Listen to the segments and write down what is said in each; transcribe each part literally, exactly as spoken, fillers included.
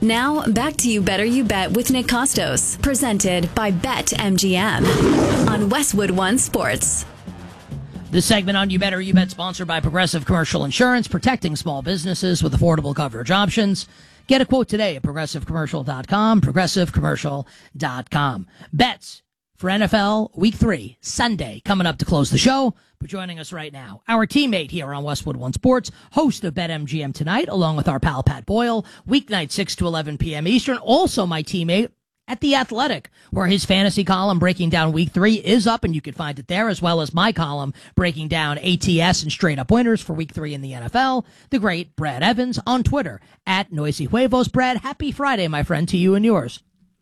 Now, back to You Better You Bet with Nick Costos, presented by BetMGM on Westwood One Sports. This segment on You Better You Bet, sponsored by Progressive Commercial Insurance, protecting small businesses with affordable coverage options. Get a quote today at progressive commercial dot com, progressive commercial dot com. Bets for N F L Week three, Sunday, coming up to close the show. But joining us right now, our teammate here on Westwood One Sports, host of BetMGM Tonight, along with our pal Pat Boyle, weeknight six to eleven p.m. Eastern. Also my teammate at The Athletic, where his fantasy column breaking down Week three is up, and you can find it there, as well as my column breaking down A T S and straight-up winners for Week three in the N F L, the great Brad Evans on Twitter, at Noisy Huevos. Brad, happy Friday, my friend, to you and yours.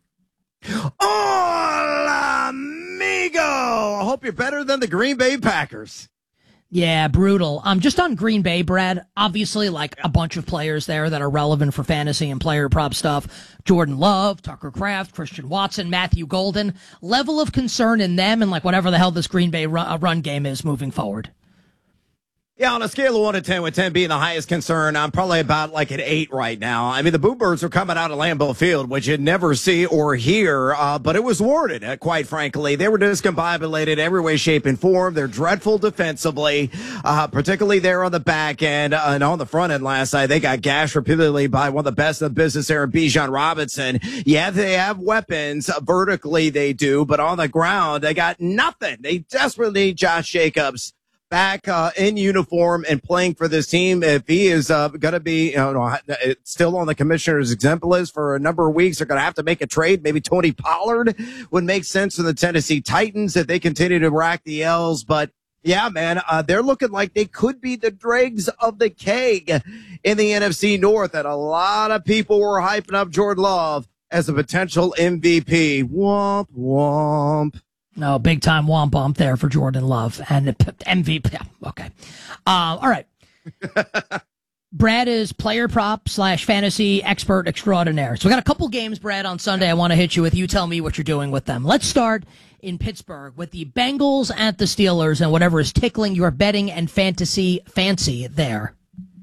Hola, amigo! I hope you're better than the Green Bay Packers. Yeah, brutal. Um, just on Green Bay, Brad, obviously like a bunch of players there that are relevant for fantasy and player prop stuff. Jordan Love, Tucker Kraft, Christian Watson, Matthew Golden. Level of concern in them and like whatever the hell this Green Bay run, run game is moving forward. Yeah, on a scale of one to ten, with ten being the highest concern, I'm probably about like an eight right now. I mean, the Boo Birds are coming out of Lambeau Field, which you'd never see or hear, uh, but it was warranted, uh, quite frankly. They were discombobulated every way, shape, and form. They're dreadful defensively, uh, particularly there on the back end uh, and on the front end last night. They got gashed repeatedly by one of the best in the business there, Bijan Robinson. Yeah, they have weapons. Uh, vertically, they do, but on the ground, they got nothing. They desperately need Josh Jacobs back uh, in uniform and playing for this team. If he is uh, going to be you know, still on the commissioner's exempt list for a number of weeks, they're going to have to make a trade. Maybe Tony Pollard would make sense for the Tennessee Titans if they continue to rack the L's. But yeah, man, uh, they're looking like they could be the dregs of the keg in the N F C North. And a lot of people were hyping up Jordan Love as a potential M V P. Womp, womp. No, big time womp bump there for Jordan Love and M V P. Okay. Uh, all right. Brad is player prop slash fantasy expert extraordinaire. So we got a couple games, Brad, on Sunday I want to hit you with. You tell me what you're doing with them. Let's start in Pittsburgh with the Bengals at the Steelers and whatever is tickling your betting and fantasy fancy there.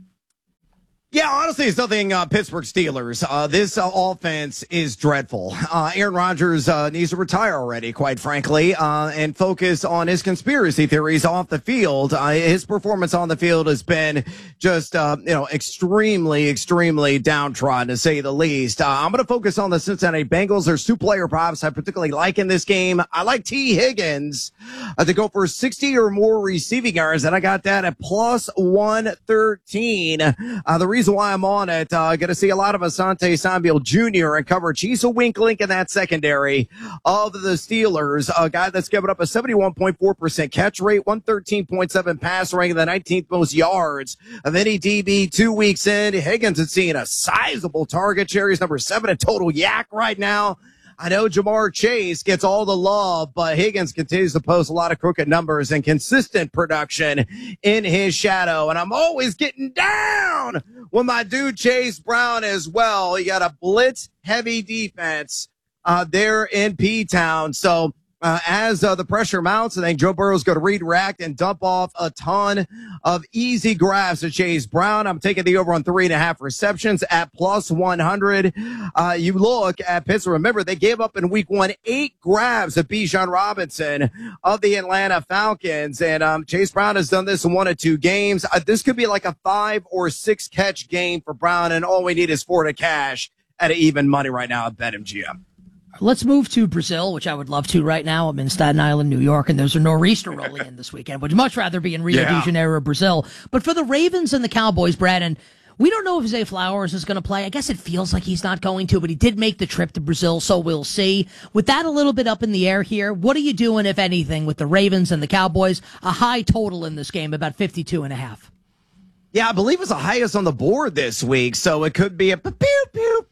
Yeah, honestly, it's nothing uh, Pittsburgh Steelers. Uh, this uh, offense is dreadful. Uh, Aaron Rodgers uh, needs to retire already, quite frankly, uh, and focus on his conspiracy theories off the field. Uh, his performance on the field has been just, uh, you know, extremely, extremely downtrodden, to say the least. Uh, I'm going to focus on the Cincinnati Bengals. There's two player props I particularly like in this game. I like T. Higgins uh, to go for sixty or more receiving yards, and I got that at plus one thirteen. Uh, the reason why I'm on it, uh, going to see a lot of Asante Samuel Junior and coverage. He's a weak link in that secondary of the Steelers, a guy that's given up a seventy-one point four percent catch rate, one thirteen point seven pass rank, the nineteenth most yards of any D B two weeks in. Higgins is seeing a sizable target share. He's number seven in total yak right now. I know Jamar Chase gets all the love, but Higgins continues to post a lot of crooked numbers and consistent production in his shadow. And I'm always getting down with my dude Chase Brown as well. You got a blitz heavy defense uh, there in P-Town. So Uh, as uh, the pressure mounts, I think Joe Burrow's going to redirect and dump off a ton of easy grabs to Chase Brown. I'm taking the over on three and a half receptions at plus one hundred. Uh, you look at Pittsburgh. Remember, they gave up in week one eight grabs at Bijan Robinson of the Atlanta Falcons. And um, Chase Brown has done this in one or two games. Uh, this could be like a five or six catch game for Brown, and all we need is four to cash at even money right now at BetMGM. Let's move to Brazil, which I would love to right now. I'm in Staten Island, New York, and there's a nor'easter rolling in this weekend. Would much rather be in Rio yeah. de Janeiro, Brazil. But for the Ravens and the Cowboys, Brad, and we don't know if Zay Flowers is going to play. I guess it feels like he's not going to, but he did make the trip to Brazil, so we'll see. With that a little bit up in the air here, what are you doing, if anything, with the Ravens and the Cowboys? A high total in this game, about fifty-two and a half. Yeah, I believe it's the highest on the board this week, so it could be a pew, pew,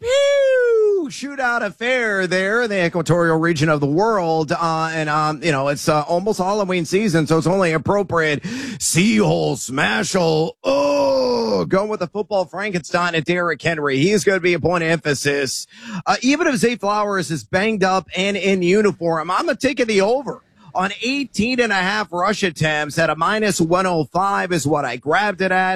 pew shootout affair there in the equatorial region of the world. Uh, and, um, you know, it's uh, almost Halloween season, so it's only appropriate. Seahole, Smashhole, oh, going with the football Frankenstein and Derrick Henry. He's going to be a point of emphasis. Uh, even if Zay Flowers is banged up and in uniform, I'm going to take the over on eighteen and a half rush attempts at a minus one oh five is what I grabbed it at.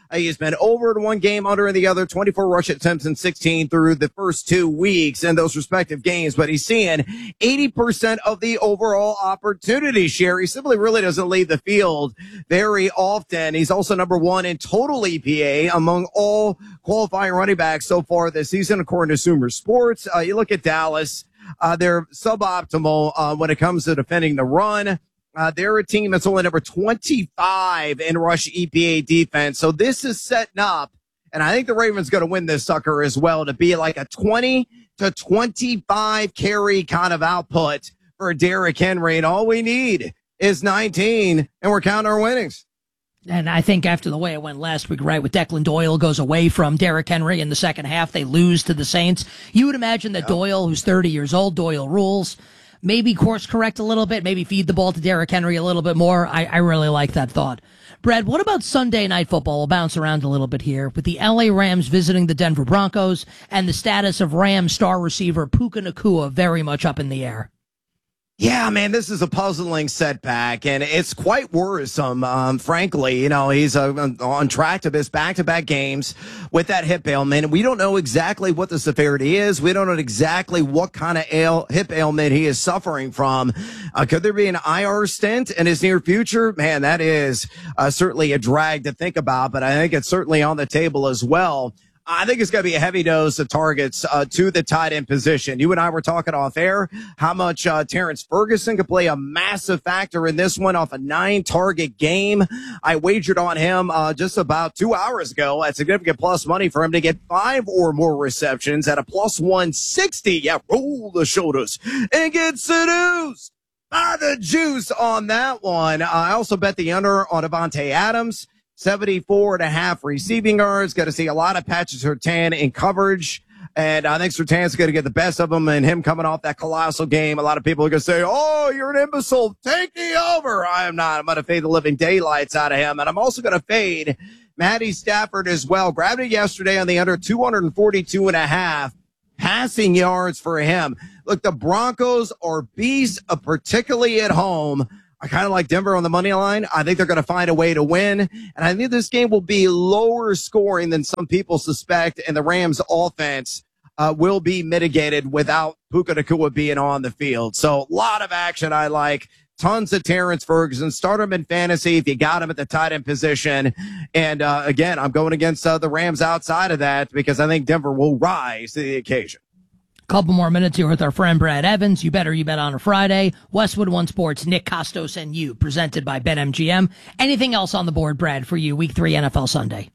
Uh, he's been over in one game, under in the other, twenty-four rush attempts and sixteen through the first two weeks in those respective games. But he's seeing eighty percent of the overall opportunity share. He simply really doesn't leave the field very often. He's also number one in total E P A among all qualifying running backs so far this season, according to Sumer Sports. Uh, you look at Dallas, uh, they're suboptimal uh, when it comes to defending the run. Uh, they're a team that's only number twenty-five in rush E P A defense. So this is setting up, and I think the Ravens going to win this sucker as well, to be like a twenty to twenty-five carry kind of output for Derrick Henry. And all we need is nineteen, and we're counting our winnings. And I think after the way it went last week, right, with Declan Doyle goes away from Derrick Henry in the second half, they lose to the Saints. You would imagine that yep. Doyle, who's thirty years old, Doyle rules, maybe course correct a little bit, maybe feed the ball to Derrick Henry a little bit more. I, I really like that thought. Brad, what about Sunday Night Football? We'll bounce around a little bit here with the L A Rams visiting the Denver Broncos and the status of Rams star receiver Puka Nacua very much up in the air. Yeah, man, this is a puzzling setback, and it's quite worrisome, um, frankly. You know, he's uh, on track to miss back-to-back games with that hip ailment. We don't know exactly what the severity is. We don't know exactly what kind of ail- hip ailment he is suffering from. Uh, could there be an I R stint in his near future? Man, that is uh, certainly a drag to think about, but I think it's certainly on the table as well. I think it's going to be a heavy dose of targets uh, to the tight end position. You and I were talking off air how much uh, Terrence Ferguson could play a massive factor in this one off a nine-target game. I wagered on him uh, just about two hours ago at significant plus money for him to get five or more receptions at a plus one sixty. Yeah, roll the shoulders and get seduced by the juice on that one. I also bet the under on Davante Adams. seventy-four and a half receiving yards. Got to see a lot of Patrick Surtain in coverage. And I think Surtain's going to get the best of him, and him coming off that colossal game. A lot of people are going to say, oh, you're an imbecile. Take the over. I am not. I'm going to fade the living daylights out of him. And I'm also going to fade Matty Stafford as well. Grabbed it yesterday on the under two forty-two and a half passing yards for him. Look, the Broncos are beasts, uh, particularly at home. I kind of like Denver on the money line. I think they're going to find a way to win. And I think this game will be lower scoring than some people suspect. And the Rams offense uh, will be mitigated without Puka Nacua being on the field. So a lot of action I like. Tons of Terrence Ferguson. Start him in fantasy if you got him at the tight end position. And uh, again, I'm going against uh, the Rams outside of that because I think Denver will rise to the occasion. Couple more minutes here with our friend Brad Evans. You better you bet on a Friday. Westwood One Sports, Nick Costos and you, presented by BetMGM. Anything else on the board, Brad, for you, Week Three N F L Sunday?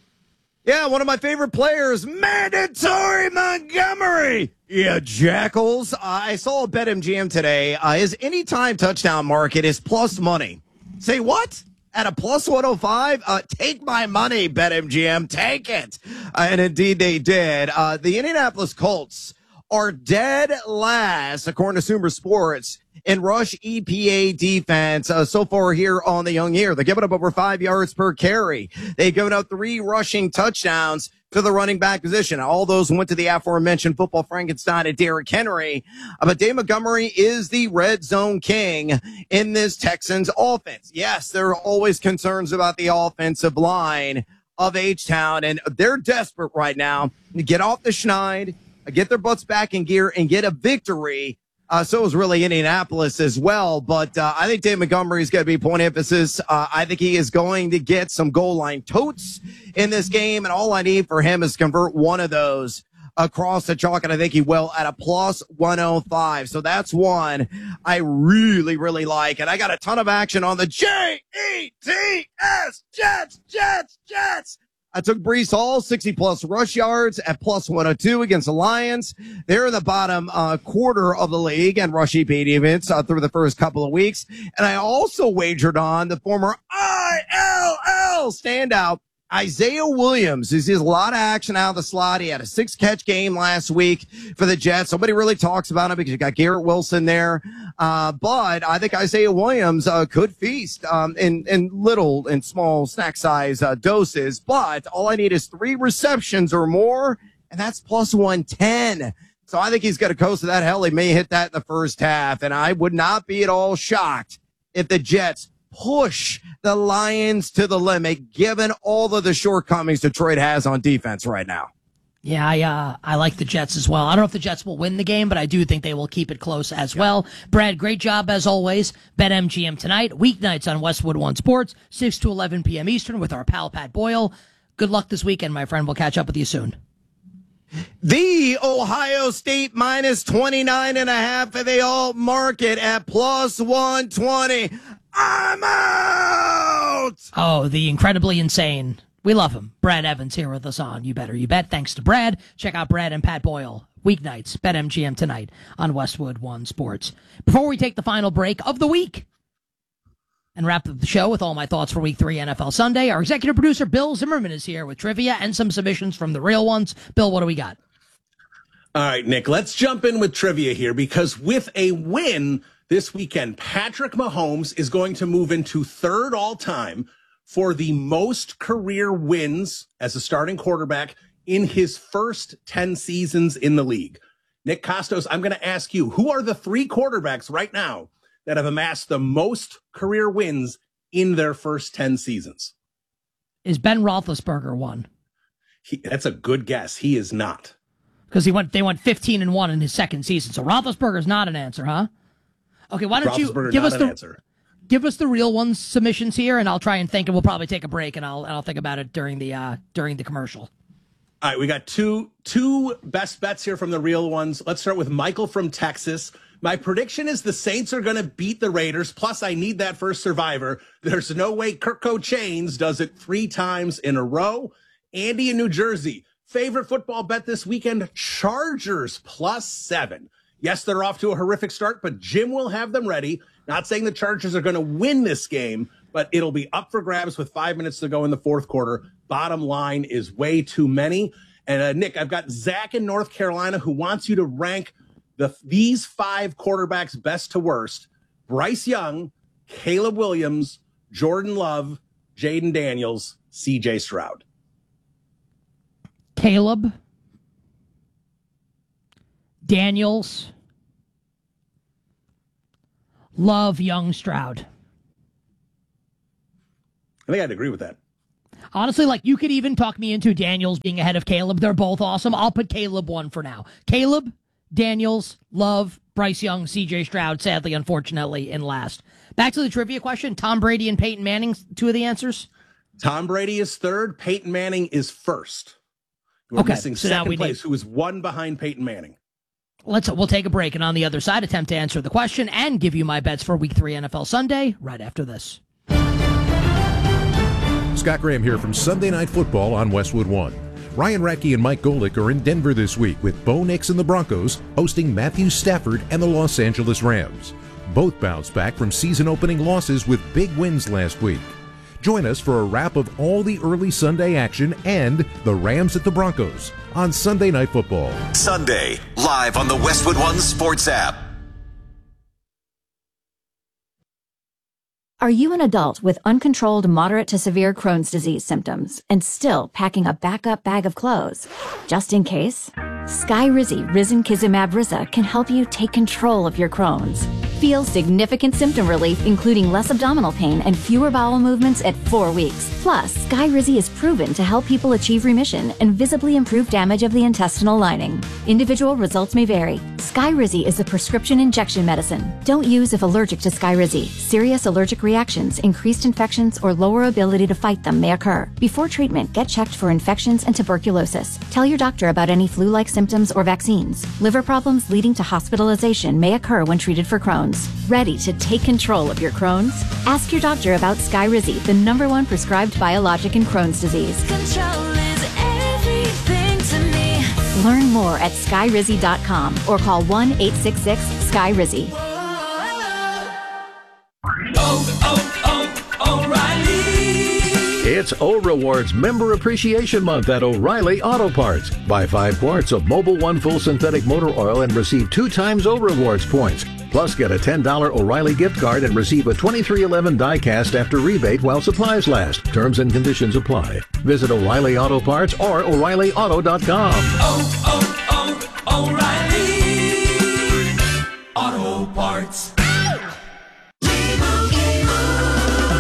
Yeah, one of my favorite players, Mandatory Montgomery. Yeah, Jackals. Uh, I saw a BetMGM today. Uh, his anytime touchdown market is plus money. Say what? At a plus one oh five, uh, take my money, BetMGM. Take it. Uh, and indeed they did. Uh, the Indianapolis Colts are dead last, according to Sumer Sports, in rush E P A defense uh, so far here on the young year. They're giving up over five yards per carry. They've given up three rushing touchdowns to the running back position. All those went to the aforementioned football Frankenstein and Derrick Henry. Uh, but Dave Montgomery is the red zone king in this Texans offense. Yes, there are always concerns about the offensive line of H-Town, and they're desperate right now to get off the schneid, get their butts back in gear, and get a victory. Uh, so is really Indianapolis as well. But uh, I think Dave Montgomery is going to be point emphasis. Uh, I think he is going to get some goal line totes in this game. And all I need for him is convert one of those across the chalk. And I think he will at a plus one oh five. So that's one I really, really like. And I got a ton of action on the J E T S, Jets, Jets, Jets. I took Breece Hall, sixty plus rush yards at plus one oh two against the Lions. They're in the bottom uh, quarter of the league and rush E P A defense uh, through the first couple of weeks. And I also wagered on the former I L L standout, Isaiah Williams. He sees a lot of action out of the slot. He had a six catch game last week for the Jets. Somebody really talks about him because you got Garrett Wilson there. Uh, but I think Isaiah Williams, uh, could feast, um, in, in little and small snack size, uh, doses. But all I need is three receptions or more, and that's plus one ten. So I think he's got to coast to that. Hell, he may hit that in the first half. And I would not be at all shocked if the Jets push the Lions to the limit, given all of the shortcomings Detroit has on defense right now. Yeah, I uh, I like the Jets as well. I don't know if the Jets will win the game, but I do think they will keep it close as well. Brad, great job as always. BetMGM tonight, weeknights on Westwood One Sports, six to eleven p.m. Eastern with our pal Pat Boyle. Good luck this weekend, my friend. We'll catch up with you soon. The Ohio State minus twenty-nine and a half, and they all market at plus one twenty. I'm out! Oh, the incredibly insane. We love him. Brad Evans here with us on You Better You Bet. Thanks to Brad. Check out Brad and Pat Boyle. Weeknights, BetMGM tonight on Westwood One Sports. Before we take the final break of the week and wrap up the show with all my thoughts for Week three N F L Sunday, our executive producer Bill Zimmerman is here with trivia and some submissions from the real ones. Bill, what do we got? All right, Nick, let's jump in with trivia here, because with a win this weekend, Patrick Mahomes is going to move into third all-time for the most career wins as a starting quarterback in his first ten seasons in the league. Nick Kostos, I'm going to ask you, who are the three quarterbacks right now that have amassed the most career wins in their first ten seasons? Is Ben Roethlisberger one? He, that's a good guess. He is not. Because he went, they went fifteen and one in his second season. So Roethlisberger's not an answer, huh? Okay, why don't you give us the answer. Give us the real ones submissions here, and I'll try and think, and we'll probably take a break, and I'll and I'll think about it during the uh, during the commercial. All right, we got two two best bets here from the real ones. Let's start with Michael from Texas. My prediction is the Saints are going to beat the Raiders. Plus, I need that first survivor. There's no way Kirko Chains does it three times in a row. Andy in New Jersey, favorite football bet this weekend: Chargers plus seven. Yes, they're off to a horrific start, but Jim will have them ready. Not saying the Chargers are going to win this game, but it'll be up for grabs with five minutes to go in the fourth quarter. Bottom line is way too many. And uh, Nick, I've got Zach in North Carolina who wants you to rank the these five quarterbacks best to worst: Bryce Young, Caleb Williams, Jordan Love, Jaden Daniels, C J Stroud. Caleb, Daniels, Love, Young, Stroud. I think I'd agree with that. Honestly, like, you could even talk me into Daniels being ahead of Caleb. They're both awesome. I'll put Caleb one for now. Caleb, Daniels, Love, Bryce Young, C J Stroud, sadly, unfortunately, in last. Back to the trivia question. Tom Brady and Peyton Manning, two of the answers? Tom Brady is third. Peyton Manning is first. We're okay, missing so second now we place, need... who is one behind Peyton Manning. Let's we'll take a break, and on the other side, attempt to answer the question and give you my bets for Week three N F L Sunday right after this. Scott Graham here from Sunday Night Football on Westwood One. Ryan Radke and Mike Golick are in Denver this week with Bo Nix and the Broncos hosting Matthew Stafford and the Los Angeles Rams. Both bounced back from season-opening losses with big wins last week. Join us for a wrap of all the early Sunday action and the Rams at the Broncos on Sunday Night Football. Sunday, live on the Westwood One Sports app. Are you an adult with uncontrolled moderate to severe Crohn's disease symptoms and still packing a backup bag of clothes? Just in case? Skyrizi Risankizumab Riza can help you take control of your Crohn's. Feel significant symptom relief, including less abdominal pain and fewer bowel movements at four weeks. Plus, Skyrizi is proven to help people achieve remission and visibly improve damage of the intestinal lining. Individual results may vary. Skyrizi is a prescription injection medicine. Don't use if allergic to Skyrizi. Serious allergic reactions, increased infections, or lower ability to fight them may occur. Before treatment, get checked for infections and tuberculosis. Tell your doctor about any flu-like symptoms or vaccines. Liver problems leading to hospitalization may occur when treated for Crohn's. Ready to take control of your Crohn's? Ask your doctor about Skyrizi, the number one prescribed biologic in Crohn's disease. Control is everything to me. Learn more at skyrizi dot com or call one eight six six Sky Rizzy. Oh, oh, oh, O'Reilly. It's O Rewards Member Appreciation Month at O'Reilly Auto Parts. Buy five quarts of Mobil One Full Synthetic Motor Oil and receive two times O Rewards points. Plus, get a ten dollars O'Reilly gift card and receive a twenty-three eleven die-cast after rebate while supplies last. Terms and conditions apply. Visit O'Reilly Auto Parts or O'Reilly Auto dot com. Oh, oh, oh, O'Reilly Auto Parts.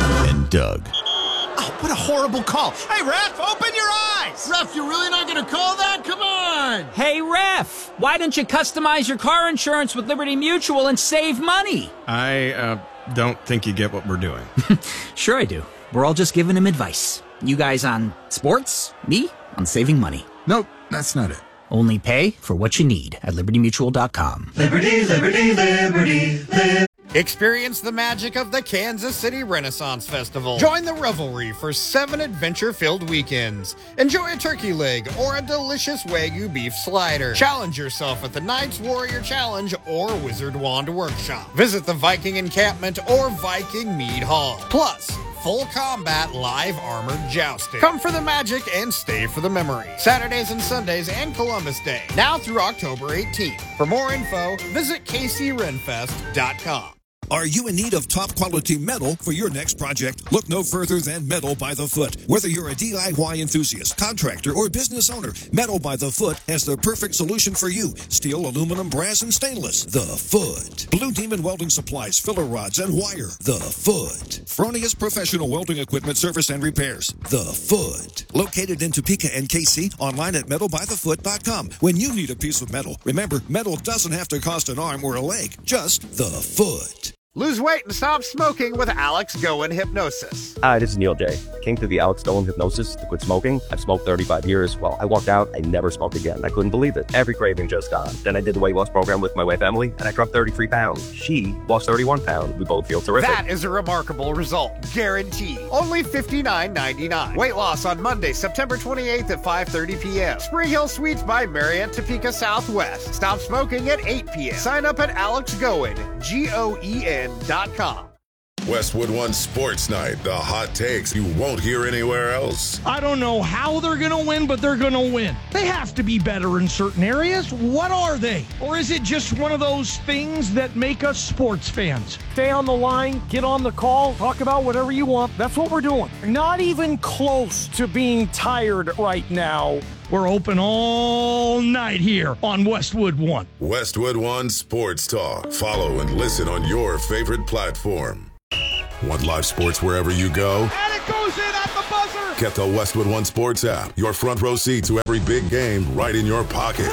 Doug. Oh, what a horrible call. Hey, ref, open your eyes. Ref, you're really not going to call that? Come on. Hey, ref, why don't you customize your car insurance with Liberty Mutual and save money? I uh, don't think you get what we're doing. Sure I do. We're all just giving him advice. You guys on sports, me on saving money. Nope, that's not it. Only pay for what you need at liberty mutual dot com. Liberty, liberty, liberty, liberty. Experience the magic of the Kansas City Renaissance Festival. Join the revelry for seven adventure-filled weekends. Enjoy a turkey leg or a delicious Wagyu beef slider. Challenge yourself at the Knights Warrior Challenge or Wizard Wand Workshop. Visit the Viking Encampment or Viking Mead Hall. Plus, full combat live armored jousting. Come for the magic and stay for the memory. Saturdays and Sundays and Columbus Day. Now through October eighteenth. For more info, visit k c renfest dot com. Are you in need of top-quality metal for your next project? Look no further than Metal by the Foot. Whether you're a D I Y enthusiast, contractor, or business owner, Metal by the Foot has the perfect solution for you. Steel, aluminum, brass, and stainless. The Foot. Blue Demon Welding Supplies, filler rods, and wire. The Foot. Fronius Professional Welding Equipment Service and Repairs. The Foot. Located in Topeka and K C, online at metal by the foot dot com. When you need a piece of metal, remember, metal doesn't have to cost an arm or a leg. Just the Foot. Lose weight and stop smoking with Alex Goen Hypnosis. Hi, this is Neil J. I came through the Alex Goen Hypnosis to quit smoking. I've smoked thirty-five years. Well, I walked out, I never smoked again. I couldn't believe it. Every craving just gone. Then I did the weight loss program with my wife, Emily, and I dropped thirty-three pounds. She lost thirty-one pounds. We both feel terrific. That is a remarkable result. Guaranteed. Only fifty-nine ninety-nine. Weight loss on Monday, September twenty-eighth at five thirty p.m. Spring Hill Suites by Marriott, Topeka Southwest. Stop smoking at eight p.m. Sign up at alex goen, G O E N dot com. Westwood One Sports Night, the hot takes you won't hear anywhere else. I don't know how they're going to win, but they're going to win. They have to be better in certain areas. What are they? Or is it just one of those things that make us sports fans? Stay on the line, get on the call, talk about whatever you want. That's what we're doing. Not even close to being tired right now. We're open all night here on Westwood One. Westwood One Sports Talk. Follow and listen on your favorite platform. Want live sports wherever you go? And it goes in at the buzzer. Get the Westwood One Sports app. Your front row seat to every big game right in your pocket.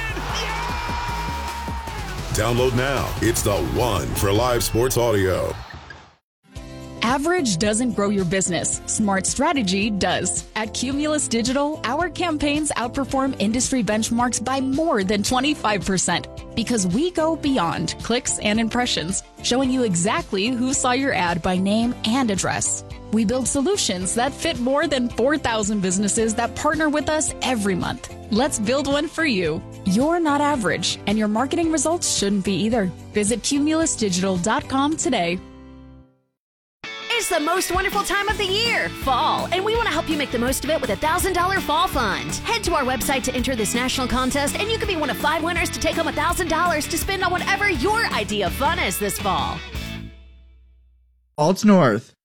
Download now. It's the one for live sports audio. Average doesn't grow your business. Smart strategy does. At Cumulus Digital, our campaigns outperform industry benchmarks by more than twenty-five percent because we go beyond clicks and impressions, showing you exactly who saw your ad by name and address. We build solutions that fit more than four thousand businesses that partner with us every month. Let's build one for you. You're not average, and your marketing results shouldn't be either. Visit cumulus digital dot com today. It's the most wonderful time of the year, fall, and we want to help you make the most of it with a one thousand dollars Fall Fund. Head to our website to enter this national contest, and you can be one of five winners to take home one thousand dollars to spend on whatever your idea of fun is this fall. Alts North.